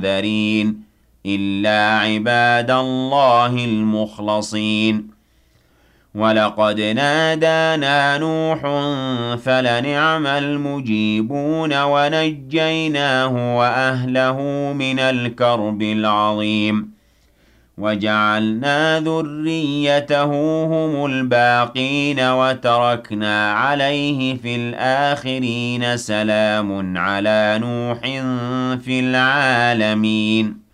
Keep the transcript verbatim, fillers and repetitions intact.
ذرين إلا عباد الله المخلصين ولقد نادانا نوح فلنعم المجيبون ونجيناه وأهله من الكرب العظيم وجعلنا ذريته هم الباقين وتركنا عليه في الآخرين سلام على نوح في العالمين